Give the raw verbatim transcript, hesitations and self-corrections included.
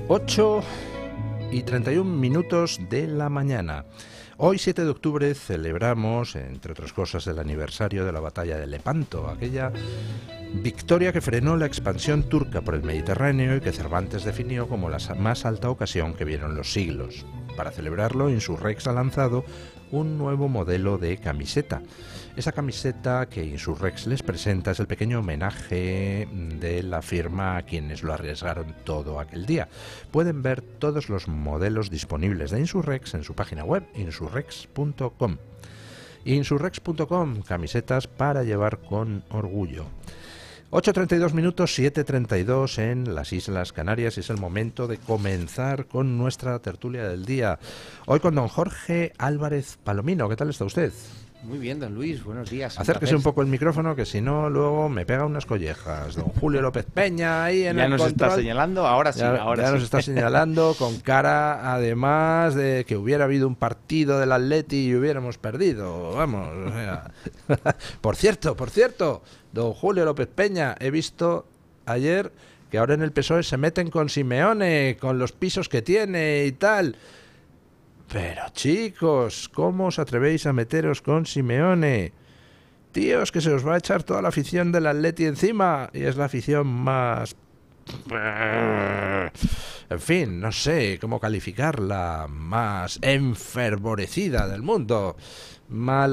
ocho y treinta y un minutos de la mañana. Hoy, siete de octubre, celebramos, entre otras cosas, el aniversario de la batalla de Lepanto, aquella victoria que frenó la expansión turca por el Mediterráneo y que Cervantes definió como la más alta ocasión que vieron los siglos. Para celebrarlo, Insurrex ha lanzado un nuevo modelo de camiseta. Esa camiseta que Insurrex les presenta es el pequeño homenaje de la firma a quienes lo arriesgaron todo aquel día. Pueden ver todos los modelos disponibles de Insurrex en su página web, insurrex punto com. insurrex punto com, camisetas para llevar con orgullo. ocho y treinta y dos minutos, siete y treinta y dos en las Islas Canarias, y es el momento de comenzar con nuestra tertulia del día. Hoy con don Jorge Álvarez Palomino. ¿Qué tal está usted? Muy bien, don Luis, buenos días. Acérquese un poco el micrófono, que si no luego me pega unas collejas. Don Julio López Peña ahí en ya el nos control. está señalando, ahora sí, ya, ahora ya sí. nos está señalando con cara, además de que hubiera habido un partido del Atleti y hubiéramos perdido. Vamos, o sea. Por cierto, por cierto, don Julio López Peña, he visto ayer que ahora en el P S O E se meten con Simeone, con los pisos que tiene y tal. Pero chicos, ¿cómo os atrevéis a meteros con Simeone? Tíos, que se os va a echar toda la afición del Atleti encima, y es la afición más... En fin, no sé cómo calificarla, más enfervorecida del mundo. Mal